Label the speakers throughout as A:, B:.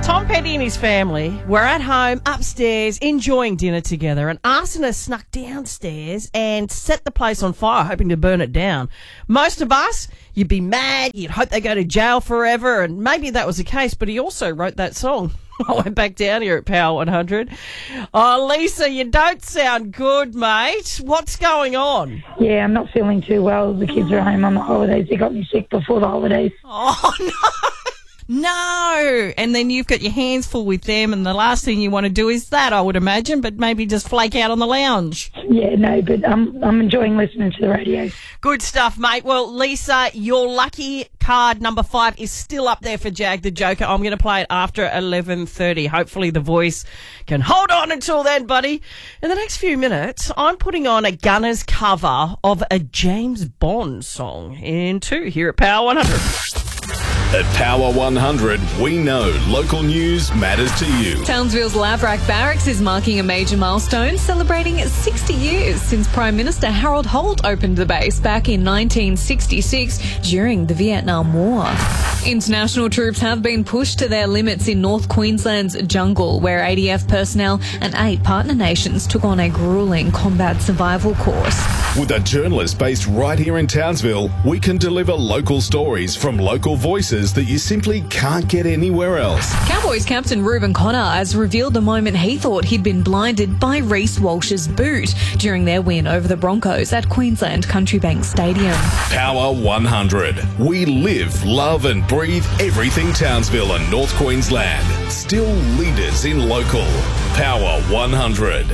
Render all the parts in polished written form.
A: Tom Petty and his family were at home upstairs enjoying dinner together, and Arsonist snuck downstairs and set the place on fire, hoping to burn it down. Most of us, you'd be mad, you'd hope they go to jail forever, and maybe that was the case, but he also wrote that song. I went back down here at Power 100. Oh, Lisa, you don't sound good, mate. What's going on?
B: Yeah, I'm not feeling too well. The kids are home on the holidays. They got me sick before the holidays.
A: Oh, no. No, and then you've got your hands full with them, and the last thing you want to do is that, I would imagine, but maybe just flake out on the lounge.
B: Yeah, no, but I'm enjoying listening to the radio.
A: Good stuff, mate. Well, Lisa, your lucky card number 5 is still up there for Jag the Joker. I'm going to play it after 11:30. Hopefully the voice can hold on until then, buddy. In the next few minutes, I'm putting on a Gunners cover of a James Bond song in 2 here at Power 100.
C: At Power 100, we know local news matters to you.
D: Townsville's Laverack Barracks is marking a major milestone, celebrating 60 years since Prime Minister Harold Holt opened the base back in 1966 during the Vietnam War. International troops have been pushed to their limits in North Queensland's jungle, where ADF personnel and 8 partner nations took on a gruelling combat survival course.
C: With a journalist based right here in Townsville, we can deliver local stories from local voices that you simply can't get anywhere else.
D: Cowboys captain Reuben Connor has revealed the moment he thought he'd been blinded by Reece Walsh's boot during their win over the Broncos at Queensland Country Bank Stadium.
C: Power 100. We live, love and breathe everything Townsville and North Queensland. Still leaders in local. Power 100.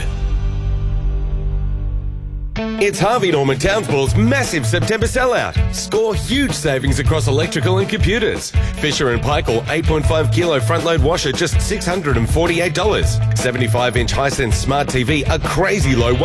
E: It's Harvey Norman Townsville's massive September sellout. Score huge savings across electrical and computers. Fisher & Paykel 8.5 kilo front load washer just $648. 75-inch Hisense smart TV a crazy low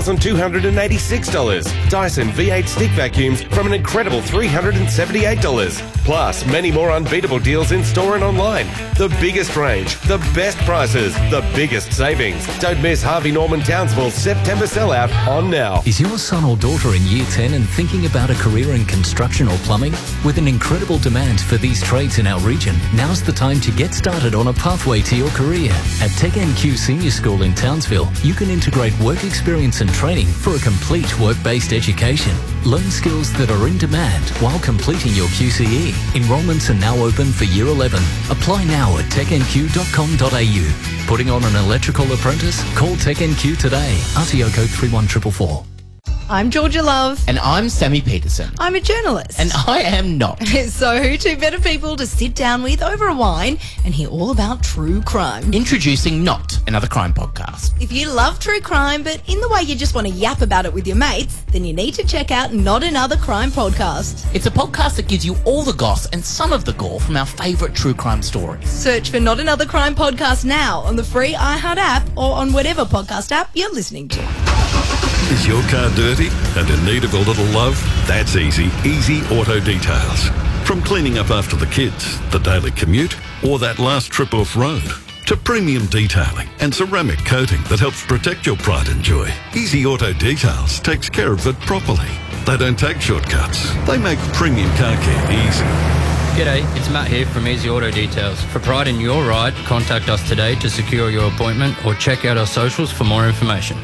E: $1,286. Dyson V8 stick vacuums from an incredible $378. Plus many more unbeatable deals in store and online. The biggest range, the best prices, the biggest savings. Don't miss Harvey Norman Townsville's September sellout on now.
F: Is your son or daughter in Year 10 and thinking about a career in construction or plumbing? With an incredible demand for these trades in our region, now's the time to get started on a pathway to your career. At Tech NQ Senior School in Townsville, you can integrate work experience and training for a complete work-based education. Learn skills that are in demand while completing your QCE. Enrolments are now open for Year 11. Apply now at technq.com.au. Putting on an electrical apprentice? Call Tech NQ today. RTO code 31444.
G: I'm Georgia Love.
H: And I'm Sammy Peterson.
G: I'm a journalist.
H: And I am not.
G: So, 2 better people to sit down with over a wine and hear all about true crime.
H: Introducing Not, another crime podcast.
G: If you love true crime, but in the way you just want to yap about it with your mates, then you need to check out Not Another Crime Podcast.
H: It's a podcast that gives you all the goss and some of the gore from our favourite true crime stories.
G: Search for Not Another Crime Podcast now on the free iHeart app or on whatever podcast app you're listening to.
I: Is your car dirty and in need of a little love? That's easy. Easy Auto Details. From cleaning up after the kids, the daily commute, or that last trip off-road, to premium detailing and ceramic coating that helps protect your pride and joy. Easy Auto Details takes care of it properly. They don't take shortcuts. They make premium car care easy.
J: G'day, it's Matt here from Easy Auto Details. For pride in your ride, contact us today to secure your appointment or check out our socials for more information.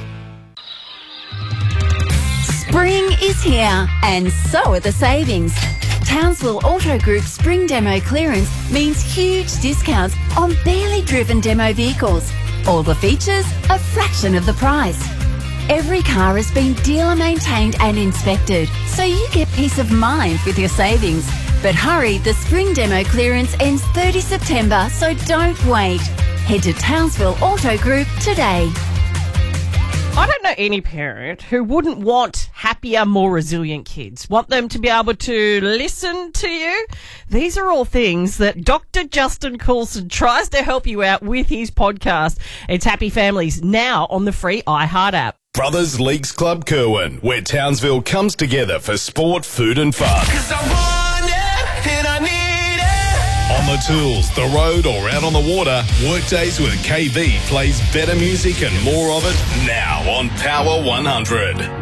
K: Spring is here, and so are the savings. Townsville Auto Group's spring demo clearance means huge discounts on barely driven demo vehicles. All the features, a fraction of the price. Every car has been dealer maintained and inspected, so you get peace of mind with your savings. But hurry, the spring demo clearance ends 30 September, so don't wait. Head to Townsville Auto Group today.
A: I don't know any parent who wouldn't want happier, more resilient kids. Want them to be able to listen to you? These are all things that Dr. Justin Coulson tries to help you out with his podcast. It's Happy Families, now on the free iHeart app.
C: Brothers Leagues Club Kerwin, where Townsville comes together for sport, food and fun. On the tools, the road or out on the water, Workdays with KV plays better music and more of it now on Power 100.